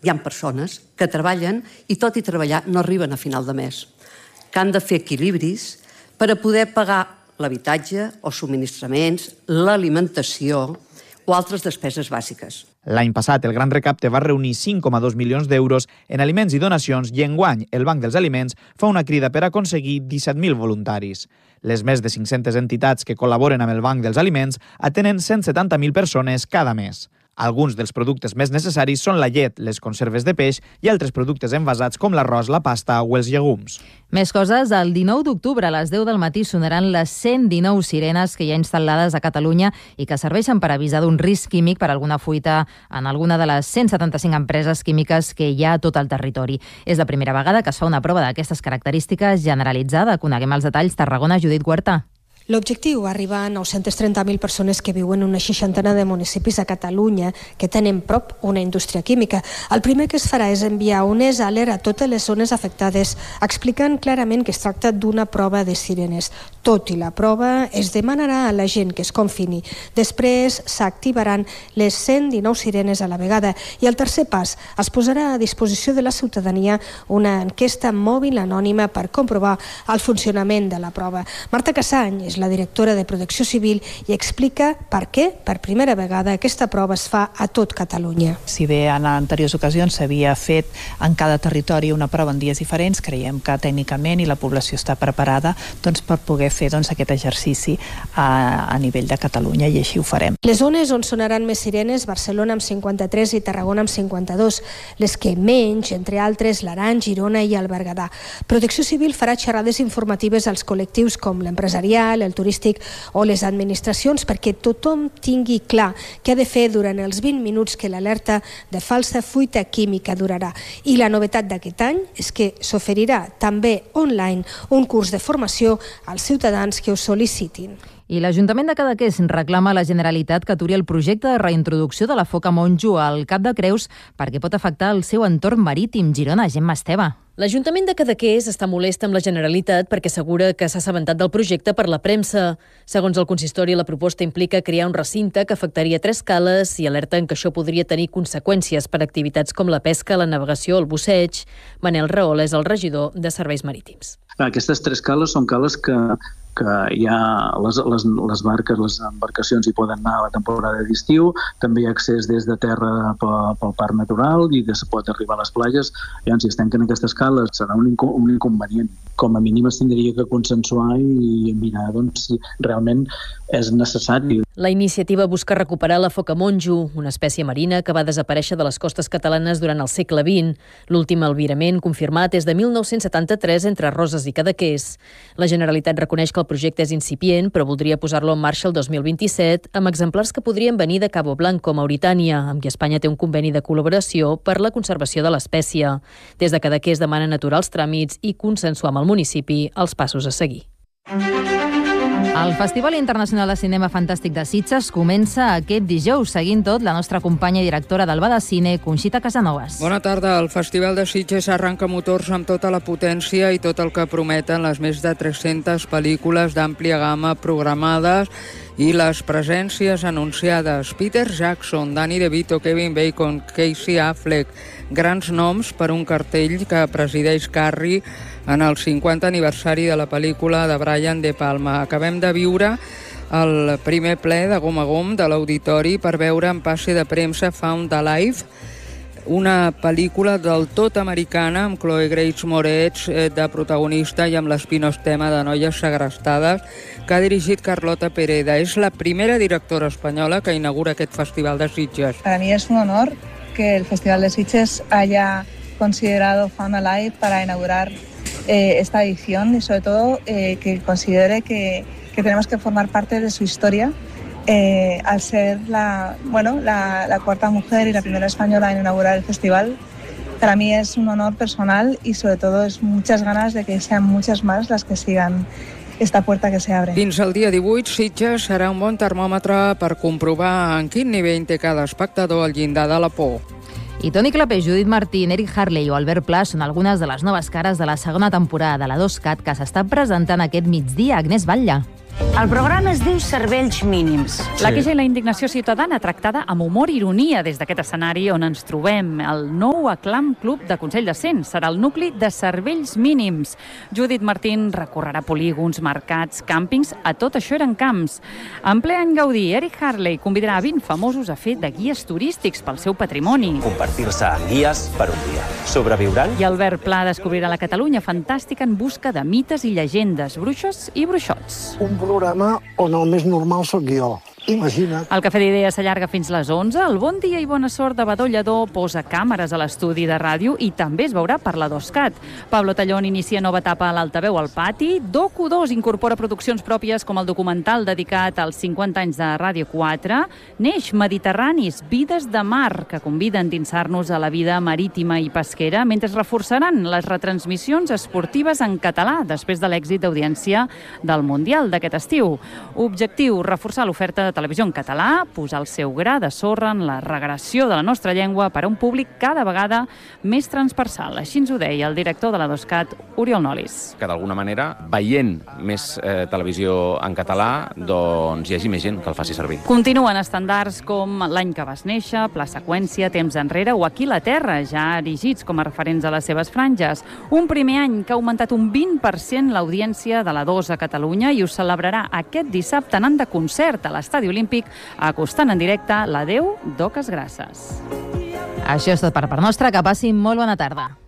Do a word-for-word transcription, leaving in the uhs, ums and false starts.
hi ha persones que treballen i tot i treballar no arriben a final de mes, que han de fer equilibris per a poder pagar l'habitatge o subministraments, l'alimentació o altres despeses bàsiques. L'any passat, el Gran Recapte va reunir cinc coma dos milions d'euros en aliments i donacions i enguany el Banc dels Aliments fa una crida per aconseguir disset mil voluntaris. Les més de cinc-centes entitats que col·laboren amb el Banc dels Aliments atenen cent setanta mil persones cada mes. Alguns dels productes més necessaris són la llet, les conserves de peix i altres productes envasats com l'arròs, la pasta o els llegums. Més coses, el dinou d'octubre a les deu del matí sonaran les cent dinou sirenes que hi ha instal·lades a Catalunya i que serveixen per avisar d'un risc químic per alguna fuita en alguna de les cent setanta-cinc empreses químiques que hi ha a tot el territori. És la primera vegada que es fa una prova d'aquestes característiques generalitzada. Coneguem els detalls. Tarragona, Judit Huerta. L'objectiu, arribar a nou-cents trenta mil persones que viuen en una seixantena de municipis a Catalunya que tenen prop una indústria química. El primer que es farà és enviar un e-alert a totes les zones afectades, explicant clarament que es tracta d'una prova de sirenes. Tot i la prova, es demanarà a la gent que es confini. Després s'activaran les cent dinou sirenes a la vegada i el tercer pas, es posarà a disposició de la ciutadania una enquesta mòbil anònima per comprovar el funcionament de la prova. Marta Cassany és la directora de Protecció Civil i explica per què, per primera vegada, aquesta prova es fa a tot Catalunya. Si bé en anteriors ocasions s'havia fet en cada territori una prova en dies diferents, creiem que tècnicament i la població està preparada doncs, per poder fer doncs, aquest exercici a, a nivell de Catalunya i així ho farem. Les zones on sonaran més sirenes, Barcelona amb cinquanta-tres i Tarragona amb cinquanta-dos. Les que menys, entre altres, l'Aran, Girona i el Berguedà. Protecció Civil farà xerrades informatives als col·lectius com l'empresarial, el turístic o les administracions perquè tothom tingui clar què ha de fer durant els vint minuts que l'alerta de falsa fuita química durarà. I la novetat d'aquest any és que s'oferirà també online un curs de formació als ciutadans que ho sol·licitin. I l'Ajuntament de Cadaqués reclama a la Generalitat que aturi el projecte de reintroducció de la foca monjo al Cap de Creus perquè pot afectar el seu entorn marítim. Girona, Gemma Esteve. L'Ajuntament de Cadaqués està molest amb la Generalitat perquè assegura que s'ha assabentat del projecte per la premsa. Segons el consistori, la proposta implica crear un recinte que afectaria tres cales i alerten que això podria tenir conseqüències per a activitats com la pesca, la navegació o el busseig. Manel Rahola és el regidor de Serveis Marítims. Aquestes tres cales són cales que, que hi ha les, les, les barques, les embarcacions hi poden anar a la temporada d'estiu, també hi ha accés des de terra pel, pel parc natural i es pot arribar a les platges. Llavors, si es tanquen aquestes cales serà un, inco, un inconvenient. Com a mínim es tindria que consensuar i mirar doncs, si realment és necessari. La iniciativa busca recuperar la foca monjo, una espècie marina que va desaparèixer de les costes catalanes durant el segle vint. L'últim albirament confirmat és de mil nou-cents setanta-tres entre Roses i Cadaqués. La Generalitat reconeix que el projecte és incipient, però voldria posar-lo en marxa el dos mil vint-i-set amb exemplars que podrien venir de Cabo Blanco, Mauritània, amb qui Espanya té un conveni de col·laboració per la conservació de l'espècie. Des de Cadaqués demanen aturar els tràmits i consensuar amb el municipi els passos a seguir. El Festival Internacional de Cinema Fantàstic de Sitges comença aquest dijous, seguint tot la nostra companya i directora d'Alba de Cine, Conxita Casanovas. Bona tarda. El Festival de Sitges arranca motors amb tota la potència i tot el que prometen les més de tres-centes pel·lícules d'àmplia gamma programades i les presències anunciades. Peter Jackson, Danny DeVito, Kevin Bacon, Casey Affleck, grans noms per un cartell que presideix Carrie en el cinquanta aniversari de la pel·lícula de Brian De Palma. Acabem de viure el primer ple de Gom a Gom de l'Auditori per veure en passe de premsa Found Alive, una pel·lícula del tot americana amb Chloe Grace Moretz de protagonista i amb l'espinós tema de noies segrestades que ha dirigit Carlota Pereda. És la primera directora espanyola que inaugura aquest Festival de Sitges. Para mí es un honor que el Festival de Sitges haya considerado Found Alive para inaugurar eh, esta edición y sobre todo eh, que considere que, que tenemos que formar parte de su historia. Eh, al ser la, bueno, la, la cuarta mujer y la primera española en inaugurar el festival, para mí es un honor personal y sobre todo es muchas ganas de que sean muchas más las que sigan esta puerta que se abre. Fins al dia divuit, Sitges serà un bon termòmetre per comprovar en quin nivell té cada espectador al llindar de la por. I Toni Clapés, Judit Martín, Eric Harley o Albert Pla són algunes de les noves cares de la segona temporada de la dos cat que s'està presentant aquest migdia. Agnès Batlle. El programa es diu Cervells Mínims. La queixa i la indignació ciutadana tractada amb humor i ironia des d'aquest escenari on ens trobem. El nou Aclam Club de Consell de Cent serà el nucli de Cervells Mínims. Judit Martín recorrerà polígons, mercats, càmpings, a tot això eren camps. En ple any Gaudí, Eric Harley convidarà vint famosos a fer de guies turístics pel seu patrimoni. Compartir-se en guies per un dia. Sobreviuran? I Albert Pla descobrirà la Catalunya fantàstica en busca de mites i llegendes, bruixos i bruixots. Un programa on el més normal sóc jo. Imagina't. El Cafè d'Idees s'allarga fins les onze. El Bon dia i bona sort de Badó Lledó posa càmeres a l'estudi de ràdio i també es veurà per la Doscat. Pablo Tallón inicia nova etapa a l'Altaveu al Pati. Docu dos incorpora produccions pròpies com el documental dedicat als cinquanta anys de Ràdio quatre. Neix Mediterranis, vides de mar, que convida a endinsar-nos a la vida marítima i pesquera, mentre es reforçaran les retransmissions esportives en català després de l'èxit d'audiència del Mundial d'aquest estiu. Objectiu, reforçar l'oferta de televisió en català, posar el seu gra de sorra en la regressió de la nostra llengua per a un públic cada vegada més transversal. Així ens ho deia el director de la Doscat, Oriol Nolis. Que d'alguna manera, veient més eh, televisió en català, doncs hi hagi més gent que el faci servir. Continuen estandards com L'any que vas néixer, Pla Seqüència, Temps enrere o Aquí la Terra, ja erigits com a referents a les seves franges. Un primer any que ha augmentat un vint per cent l'audiència de la dos a Catalunya i ho celebrarà aquest dissabte anant de concert a l'Estadi Olímpic, acostant en directe l'Adeu d'Oques Grasses. Això és tot per part nostra. Que passin molt bona tarda.